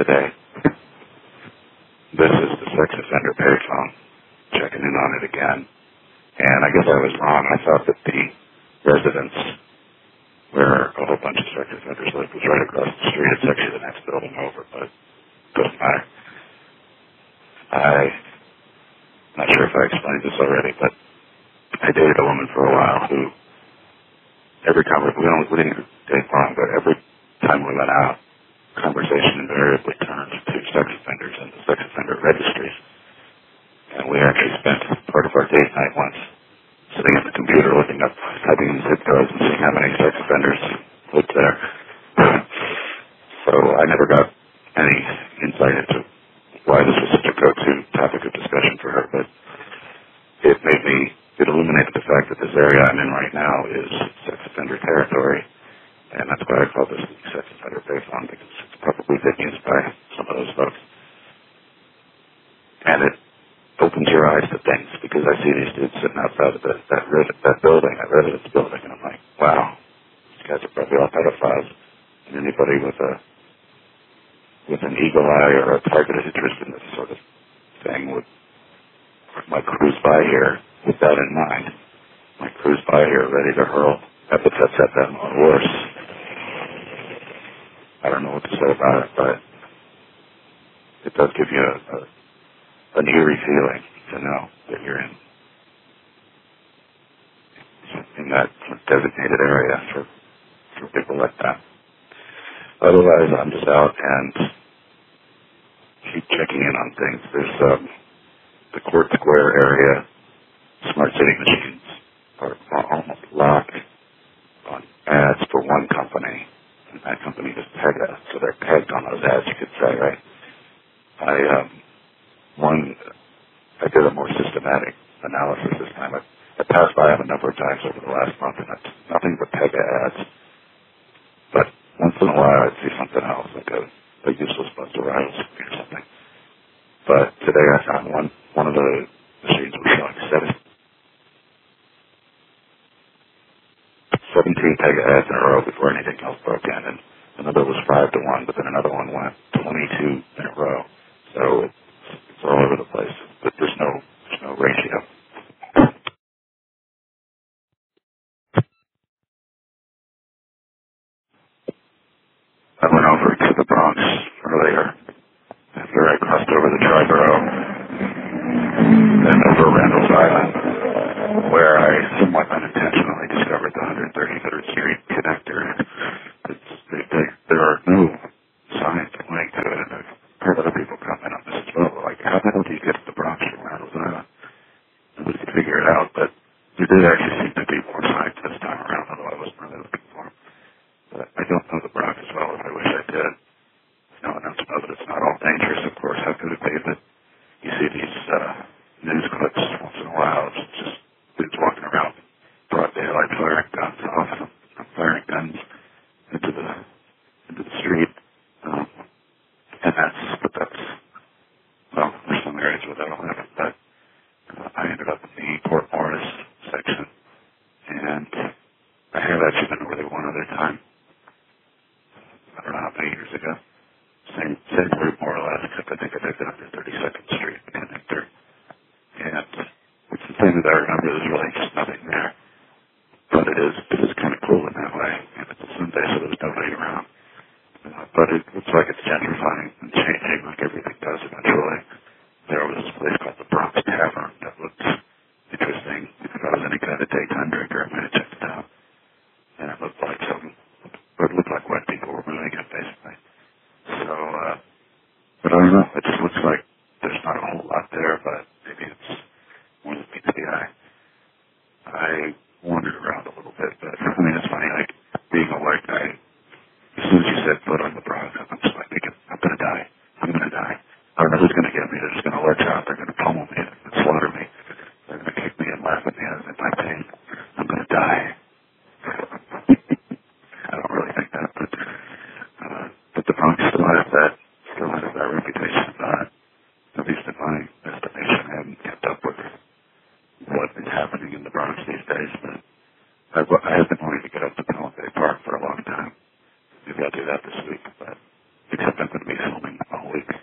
today. This is the sex offender payphone, checking in on it again. And I guess I was wrong. I thought that the residence where a whole bunch of sex offenders live was right across the street. It's actually the next building over, but it doesn't matter. I'm not sure if I explained this already, but I dated a woman for a while who we didn't date long, but every time we went out, conversation invariably turned to sex offenders and the sex offender registries. And we actually spent part of our date night once sitting at the computer looking up, typing in zip codes and seeing how many sex offenders lived there. So I never got any insight into why this was such a go-to topic of discussion for her, but it illuminated the fact that this area I'm in right now is sex offender territory, and that's why I call this the sex offender payphone, because it's probably been used by some of those folks. And it opens your eyes to things, because I see these dudes sitting outside of that building, that residence building, and I'm like, wow, these guys are probably all pedophiles. And anybody with an eagle eye or a targeted interest in this sort of thing might cruise by here with that in mind. Might cruise by here ready to hurl epithets at them or worse. I don't know what to say about it, but it does give you an eerie feeling to know that you're in that designated area for people like that. Otherwise, I'm just out and keep checking in on things. There's the Court Square area smart city machines are almost locked on ads for one company, and that company is Pega, so they're pegged on those ads, you could say, right? I did a more systematic analysis this time. I passed by them a number of times over the last month, and it's nothing but Pega ads. But once in a while, I'd see something else, like a useless Buster Rhymes or something. But today I found one of the machines was showing 17 Pega ads in a row before anything else broke in, and another was 5-1, but then another one went 22 in a row. So it's all over the place, but there's no ratio. I went over to the Bronx earlier after I crossed over the Triborough and over Randall's Island, where I somewhat unintentionally discovered the 133rd Street connector. There are no signs pointing to it, and I've heard other people comment on this as well. Like, how the hell do you get to the Bronx from Randall's Island? Nobody could figure it out, but there did actually seem to be more signs this time around, although I wasn't really looking for them. But I don't know the Bronx as well as I wish I did. No one else knows that it's not all dangerous, of course. How could it be that you see these news clips once in a while? It's just dudes walking around broad daylight firing guns off them, firing guns into the street. And well, there's some areas where that'll happen, but I ended up in the Port Morris section, and I have actually been over there one other time. I don't know how many years ago. Same route more or less, except I think I did it under 32nd Street connector. And it's the thing that I remember, there's really just nothing there. But it is kind of cool in that way. And it's a Sunday, so there's nobody around. But it looks like it's gentrifying and changing like everything does eventually. There was this place called the Bronx Tavern that looked interesting. If I was any kind of daytime drinker, I might have checked it out. And it looked like what people were moving in, basically. So, but I don't know. It just looks like there's not a whole lot there, but maybe it's more than meets the eye. I wandered around a little bit, but I mean, it's funny, like, being a white guy, as soon as you said foot on the Bronx, I'm just like thinking, I'm going to die. I don't know who's going to get me. They're just going to lurch out. They're going to pummel me and slaughter me. They're going to kick me and laugh at me at my pain. I'm going to die. I don't really think that, but the Bronx still has that reputation. At least in my estimation, I haven't kept up with what is happening in the Bronx these days, but I have been wanting to get up to Pelham Bay Park for a long time. Maybe I'll do that this week, but except I'm going to be filming all week.